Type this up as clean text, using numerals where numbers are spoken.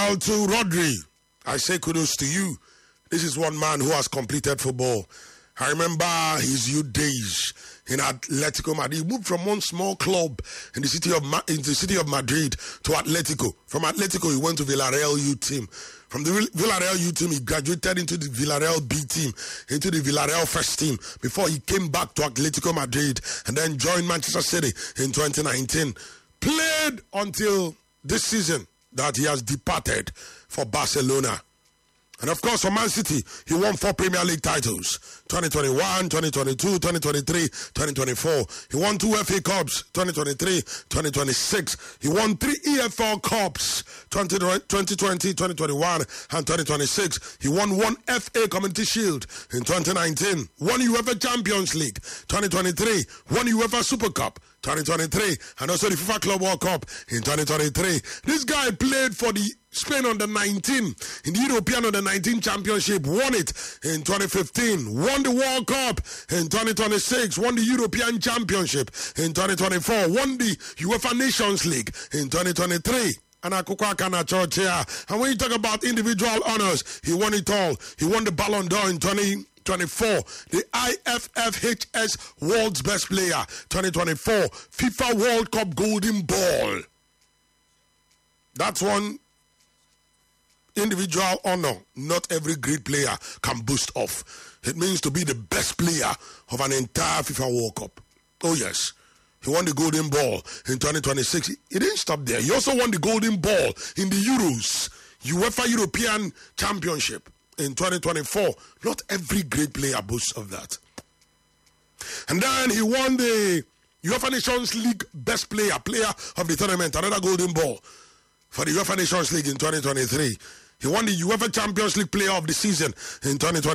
Well, to Rodri, I say kudos to you. This is one man who has completed football. I remember his youth days in Atletico Madrid. He moved from one small club in the city of Madrid to Atletico. From Atletico, he went to Villarreal youth team. From the Villarreal youth team, he graduated into the Villarreal B team, into the Villarreal first team, before he came back to Atletico Madrid and then joined Manchester City in 2019. Played until this season that he has departed for Barcelona. And of course, for Man City, he won 4 Premier League titles. 2021, 2022, 2023, 2024. He won 2 FA Cups, 2023, 2026. He won 3 EFL Cups, 2020, 2021, and 2026. He won 1 FA Community Shield in 2019. 1 UEFA Champions League, 2023. 1 UEFA Super Cup, 2023. And also the FIFA Club World Cup in 2023. This guy played for the Spain under 19 in the European under 19 Championship, won it in 2015, won the World Cup in 2026, won the European Championship in 2024, won the UEFA Nations League in 2023. And when you talk about individual honors, he won it all. He won the Ballon d'Or in 2024, the IFFHS World's Best Player 2024, FIFA World Cup Golden Ball. That's one individual honor not every great player can boast of. It means to be the best player of an entire FIFA World Cup. Oh yes, he won the Golden Ball in 2026. He didn't stop there. He also won the Golden Ball in the Euros, UEFA European Championship in 2024. Not every great player boasts of that. And then he won the UEFA Nations League Best Player of the tournament, another Golden Ball for the UEFA Nations League in 2023. He won the UEFA Champions League Player of the Season in 2020.